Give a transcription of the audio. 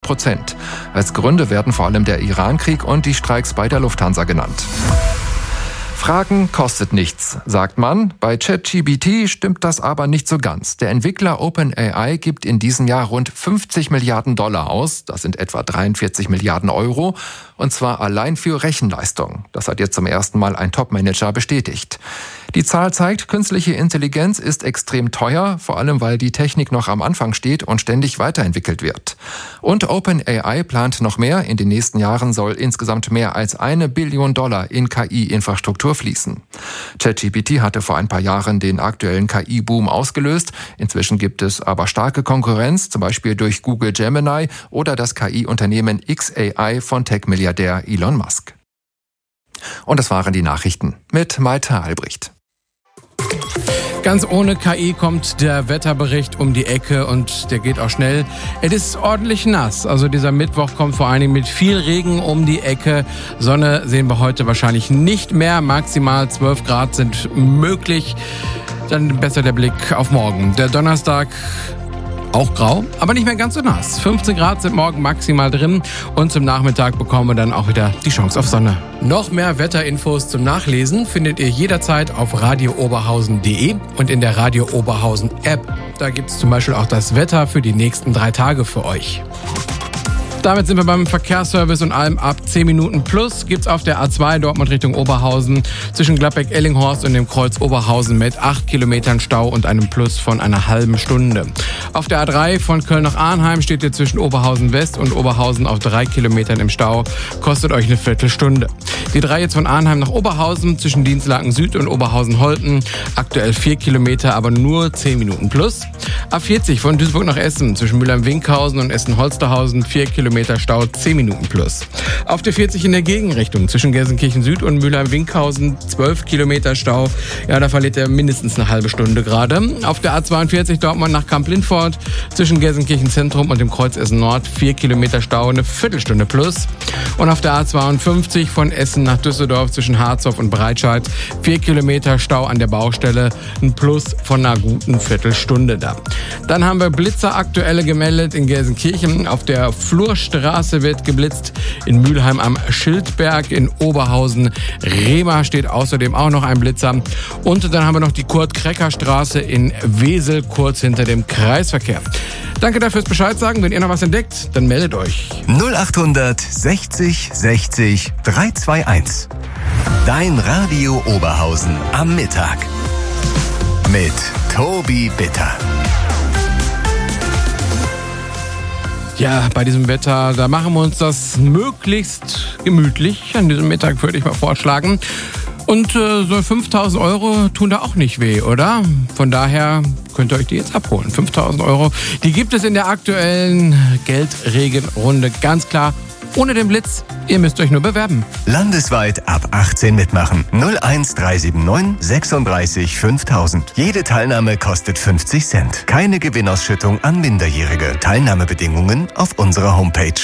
30%. Als Gründe werden vor allem der Iran-Krieg und die Streiks bei der Lufthansa genannt. Fragen kostet nichts, sagt man. Bei ChatGPT stimmt das aber nicht so ganz. Der Entwickler OpenAI gibt in diesem Jahr rund 50 Milliarden Dollar aus. Das sind etwa 43 Milliarden Euro. Und zwar allein für Rechenleistung. Das hat jetzt zum ersten Mal ein Top-Manager bestätigt. Die Zahl zeigt, künstliche Intelligenz ist extrem teuer, vor allem weil die Technik noch am Anfang steht und ständig weiterentwickelt wird. Und OpenAI plant noch mehr. In den nächsten Jahren soll insgesamt mehr als $1 Billion in KI-Infrastruktur fließen. ChatGPT hatte vor ein paar Jahren den aktuellen KI-Boom ausgelöst. Inzwischen gibt es aber starke Konkurrenz, zum Beispiel durch Google Gemini oder das KI-Unternehmen xAI von Tech-Milliardär Elon Musk. Und das waren die Nachrichten mit Malte Albrecht. Ganz ohne KI kommt der Wetterbericht um die Ecke und der geht auch schnell. Es ist ordentlich nass. Also dieser Mittwoch kommt vor allen Dingen mit viel Regen um die Ecke. Sonne sehen wir heute wahrscheinlich nicht mehr. Maximal 12 Grad sind möglich. Dann besser der Blick auf morgen. Der Donnerstag auch grau, aber nicht mehr ganz so nass. 15 Grad sind morgen maximal drin und zum Nachmittag bekommen wir dann auch wieder die Chance auf Sonne. Noch mehr Wetterinfos zum Nachlesen findet ihr jederzeit auf radiooberhausen.de und in der Radio Oberhausen App. Da gibt es zum Beispiel auch das Wetter für die nächsten 3 Tage für euch. Damit sind wir beim Verkehrsservice und allem ab 10 Minuten plus gibt's auf der A2 Dortmund Richtung Oberhausen zwischen Gladbeck-Ellinghorst und dem Kreuz Oberhausen mit 8 Kilometern Stau und einem Plus von einer halben Stunde. Auf der A3 von Köln nach Arnheim steht ihr zwischen Oberhausen West und Oberhausen auf 3 Kilometern im Stau. Kostet euch eine Viertelstunde. Die 3 jetzt von Arnheim nach Oberhausen zwischen Dienstlaken Süd und Oberhausen-Holten. Aktuell 4 Kilometer, aber nur 10 Minuten plus. A40 von Duisburg nach Essen zwischen Mülheim-Winkhausen und Essen-Holsterhausen 4 Kilometer Stau, 10 Minuten plus. Auf der 40 in der Gegenrichtung zwischen Gelsenkirchen Süd und Mülheim-Winkhausen 12 Kilometer Stau. Ja, da verliert er mindestens eine halbe Stunde gerade. Auf der A42 Dortmund nach Kamp-Lindfort zwischen Gelsenkirchen Zentrum und dem Kreuz Essen Nord 4 Kilometer Stau, eine Viertelstunde plus. Und auf der A52 von Essen nach Düsseldorf zwischen Harzhof und Breitscheid 4 Kilometer Stau an der Baustelle, ein Plus von einer guten Viertelstunde da. Dann haben wir Blitzer aktuelle gemeldet in Gelsenkirchen. Auf der Flurstraße wird geblitzt, in Mülheim am Schildberg, in Oberhausen Rehma steht außerdem auch noch ein Blitzer. Und dann haben wir noch die Kurt-Krecker-Straße in Wesel, kurz hinter dem Kreisverkehr. Danke dafür fürs Bescheid sagen. Wenn ihr noch was entdeckt, dann meldet euch. 0800 60 60 321. Dein Radio Oberhausen am Mittag. Mit Tobi Bitter. Ja, bei diesem Wetter, da machen wir uns das möglichst gemütlich. An diesem Mittag würde ich mal vorschlagen. Und so 5.000 Euro tun da auch nicht weh, oder? Von daher könnt ihr euch die jetzt abholen. 5.000 Euro, die gibt es in der aktuellen Geldregenrunde. Ganz klar, ohne den Blitz. Ihr müsst euch nur bewerben. Landesweit ab 18 mitmachen. 01379 36 5000. Jede Teilnahme kostet 50 Cent. Keine Gewinnausschüttung an Minderjährige. Teilnahmebedingungen auf unserer Homepage.